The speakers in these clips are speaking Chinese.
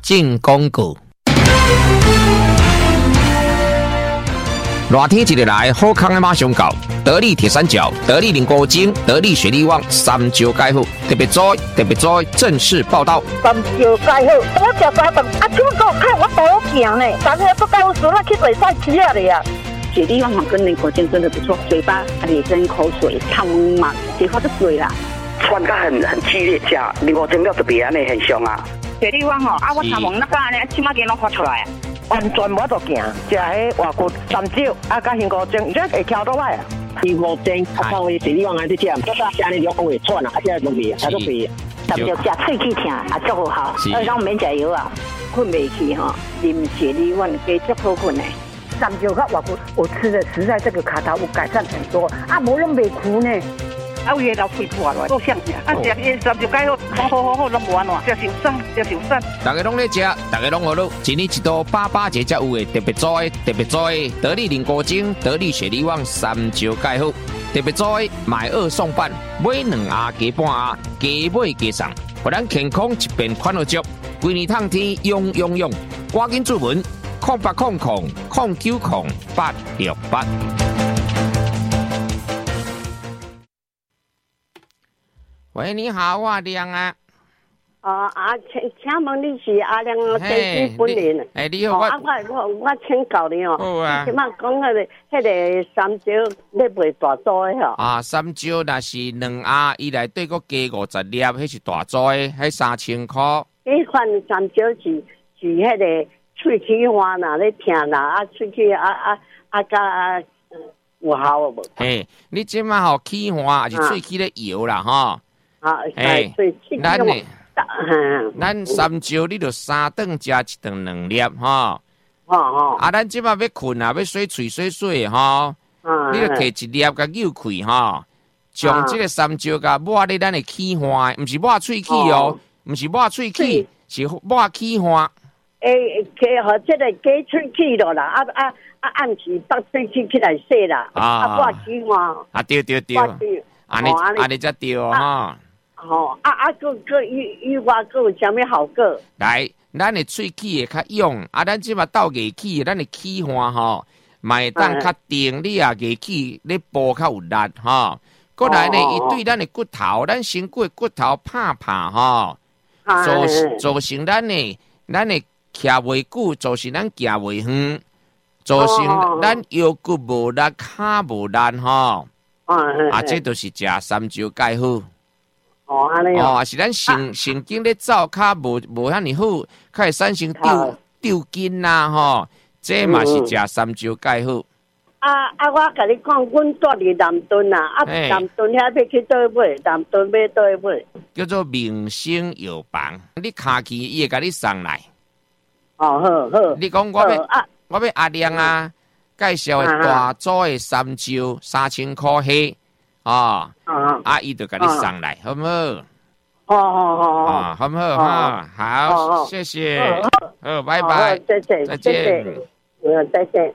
进广告。热天一日来，好康的马上到。得力铁三角、得力凝固精、得力雪力旺三招解好，特别在正式报道。 三招解好，我食三顿，啊，怎个看我多行呢？昨天不告诉我去做赛车了呀。 雪力旺跟凝固精真的不错，嘴巴咧真口水，汤嘛，结发都水啦。 酸感很激烈，吃凝固精了特别安尼很凶啊。 雪力旺啊，我头毛那个安尼，起码给拢发出来啊。 完全无得行，食迄外骨三招，甲凝固精，这会挑倒来啊。 凝固精，靠个雪力旺安尼食，我食安尼就会喘啊，这容易，还都肥。 三招食喙齿疼，也足好，咱免食药啊，困袂去哈，啉雪力旺加足好困的。 三招甲外骨，我吃的实在这个卡头有改善很多，啊，无拢袂苦呢。 啊，有老肺破了，够像呀！啊，食伊三招解好，好，拢无安怎，食受伤。 大家拢咧食，大家拢好乐。一年一度88节才有的特别做的得力凝固精、得力雪力旺三招解好，特别做的买2送半，买2盒加半盒，加买加送，互咱健康一边款好足，规年通天用，赶紧注文0800090868。喂，你好，我亮啊。 请问你是阿亮先生本人？ 你好， 我请教你哦。 好啊。 即摆讲迄个三招咧卖大组的吼。 啊，三招若是2盒，伊内底佫加50粒，迄是大组的，迄3000块。 迄款三招是迄个喙齿花呐咧疼啦，啊喙齿甲有效无？ 嘿，你即摆吼齿花还是喙齿咧摇啦吼？ 哎， 咱三招你就3顿食1顿2粒吼。啊，咱即摆要困啊，要洗喙洗吼，你就摕1粒甲扭开吼，将即个三招甲抹咧咱的齿花，毋是抹喙齿哦，毋是抹喙齿，是抹齿花。 和即个加喙齿咯啦，按时把喙齿起来洗啦，抹齿花。 啊，对，安尼才对吼。 个以外个有啥物效果？ 来，咱的喙齿会较勇，啊，咱即马斗牙齿，咱的齿花吼，嘛会当较定，你啊牙齿咧剥较有力吼。过来呢，伊对咱的骨头，咱身躯的骨头拍吼，造成咱的徛袂久，造成咱行袂远，造成咱腰骨无力、骹无力吼。啊，这都是食三招解好。 安尼哦，是咱神经咧走较无遐尼好，较会产生丢筋啦吼，这嘛是食三招解好。 我甲你讲，阮住伫南屯啊，南屯遐要去倒买，南屯要倒买。 叫做明星药房，你卡去伊会甲你送来。 好。 你讲我要阿亮啊，介绍的大组的三招3000块迄。阿姨就给你上来，好不好？好不好？好，谢谢，好，拜拜， 再见。再见。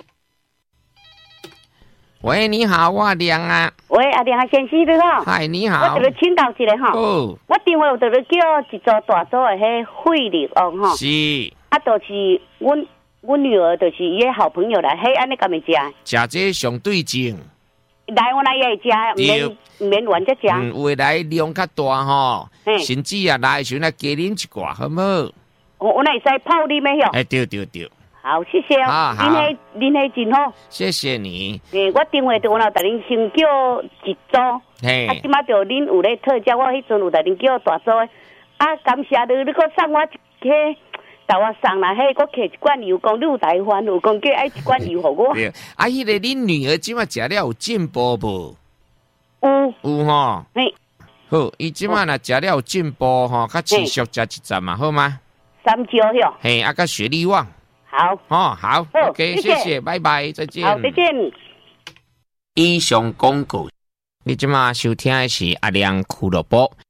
喂，你好，我亮啊。 喂，阿亮先生你好。 嗨，你好。 我这个请教一下哈。我电话有得叫一组大组的迄惠力旺哈。 是。 就是阮女儿就是伊的好朋友来，迄安尼敢会食？ 食这相对正。 来，我来也会食，免完才食。 有的来量较大吼，甚至啊来时来加啉一寡，好唔好？ 我那会使泡你没有？ 对。 好，谢谢哦。恁迄真好。 谢谢你。 我电话就有甲恁先叫一组，即马就恁有咧特价，我迄阵有甲恁叫大组的。感谢你，你佫送我一个。带我送来，我摕一罐油，讲你有台湾，有讲叫爱一罐油互我。 对，迄个恁女儿即马食了有进步无？有吼。好，伊即马若食了有进步吼，较持续食一阵嘛，好吗？ 三招哟。 甲雪力旺。 好。 好 ，OK， 谢谢，拜拜，再见。 好，再见。 以上广告，你即马收听的是阿亮俱乐部。